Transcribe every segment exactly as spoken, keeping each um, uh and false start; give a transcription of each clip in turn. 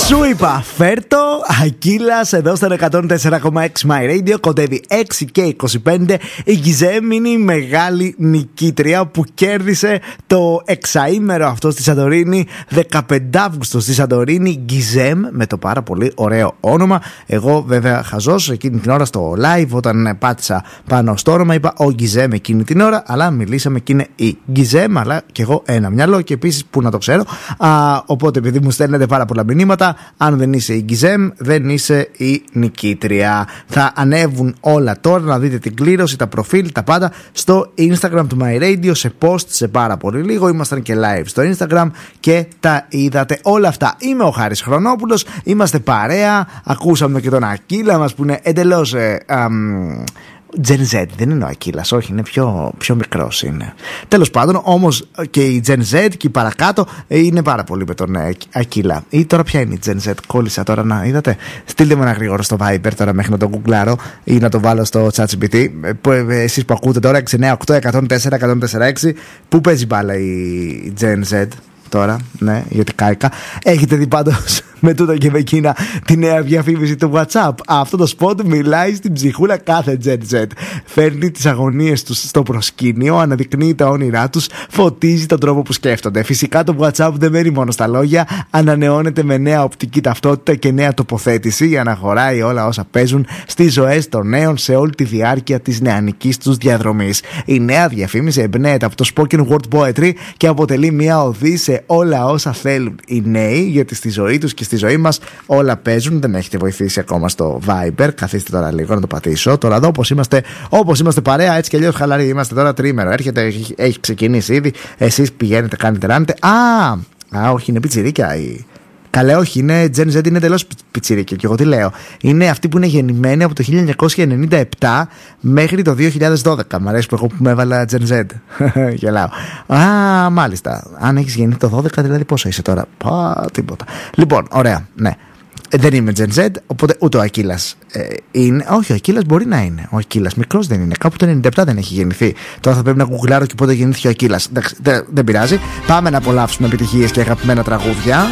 Σου είπα, φέρτο, Ακύλας, εδώ στο εκατόν τέσσερα κόμμα έξι My Radio, κοντεύει έξι και είκοσι πέντε. Η Γκιζέμ είναι η μεγάλη νικήτρια που κέρδισε το εξαήμερο αυτό στη Σαντορίνη, δεκαπέντε Αυγούστου στη Σαντορίνη. Γκιζέμ, με το πάρα πολύ ωραίο όνομα. Εγώ βέβαια χαζός εκείνη την ώρα στο live, όταν πάτησα πάνω στο όνομα, είπα ο Γκιζέμ εκείνη την ώρα, αλλά μιλήσαμε και είναι η Γκιζέμ, αλλά και εγώ ένα μυαλό και επίσης που να το ξέρω. Α, οπότε επειδή μου στέλνετε πάρα πολλά μηνύματα, αν δεν είσαι η Γκιζέμ, δεν είσαι η νικήτρια. Θα ανέβουν όλα τώρα, να δείτε την κλήρωση, τα προφίλ, τα πάντα στο Instagram του My Radio, σε post σε πάρα πολύ λίγο. Ήμασταν και live στο Instagram και τα είδατε όλα αυτά. Είμαι ο Χάρης Χρονόπουλος, είμαστε παρέα. Ακούσαμε και τον Ακύλα μας που είναι εντελώς ε, αμ, Gen Z, δεν είναι ο Ακύλας, όχι, είναι πιο, πιο μικρός είναι. Τέλος πάντων, όμως και η Gen Z και η παρακάτω είναι πάρα πολύ με τον Ακύλα. Ή τώρα ποια είναι η Gen Z, κόλλησα τώρα να είδατε. Στείλτε με ένα γρήγορο στο Viber τώρα μέχρι να το γκουγκλάρω ή να το βάλω στο ChatGPT. Εσείς που ακούτε τώρα έξι εννιά οκτώ εκατόν τέσσερα εκατόν τέσσερα έξι, πού παίζει μπάλα η Gen Z τώρα, ναι, γιατί κάηκα. Έχετε δει πάντως με τούτα και με εκείνα τη νέα διαφήμιση του WhatsApp? Αυτό το spot μιλάει στην ψυχούλα κάθε Gen Z. Φέρνει τις αγωνίες τους στο προσκήνιο, αναδεικνύει τα όνειρά τους, φωτίζει τον τρόπο που σκέφτονται. Φυσικά το WhatsApp δεν μένει μόνο στα λόγια, ανανεώνεται με νέα οπτική ταυτότητα και νέα τοποθέτηση για να χωράει όλα όσα παίζουν στις ζωές των νέων σε όλη τη διάρκεια της νεανικής τους διαδρομής. Η νέα διαφήμιση εμπνέεται από το spoken word poetry και αποτελεί μια οδή σε όλα όσα θέλουν οι νέοι, γιατί στη ζωή τους και στη ζωή μας όλα παίζουν. Δεν έχετε βοηθήσει ακόμα στο Viber, καθίστε τώρα λίγο να το πατήσω. Τώρα εδώ όπως είμαστε, όπως είμαστε παρέα, έτσι κι αλλιώς χαλαροί είμαστε τώρα, τρίμερο έρχεται, έχει, έχει ξεκινήσει ήδη. Εσείς πηγαίνετε, κάνετε, ράνετε. Α, α, όχι, είναι πιτσιρίκια η... Καλέ, όχι, είναι Gen Z, είναι τελώς πιτσιρίκια. Και εγώ τι λέω, είναι αυτοί που είναι γεννημένοι από το χίλια εννιακόσια ενενήντα επτά μέχρι το δύο χιλιάδες δώδεκα. Μ' αρέσει που εγώ που με έβαλα Gen Z. Γελάω. Α, μάλιστα. Αν έχεις γεννηθεί το δώδεκα, δηλαδή πόσο είσαι τώρα? Πα, τίποτα. Λοιπόν, ωραία, ναι. Δεν είμαι Gen Z, οπότε ούτε ο Ακύλας ε, είναι. Όχι, ο Ακύλας μπορεί να είναι. Ο Ακύλας μικρός δεν είναι. Κάπου το ενενήντα επτά δεν έχει γεννηθεί. Τώρα θα πρέπει να κουκλάρω και πότε γεννήθηκε ο Ακύλας. Δεν, δεν πειράζει. Πάμε να απολαύσουμε επιτυχίες και αγαπημένα τραγούδια.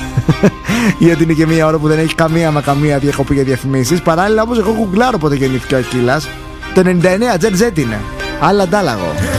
Γιατί είναι και μία ώρα που δεν έχει καμία μα καμία διακοπή για διαφημίσεις. Παράλληλα όμως εγώ κουκλάρω πότε γεννήθηκε ο Ακύλας. Το ενενήντα εννέα Gen Z είναι. Άλλα αντάλλαγο.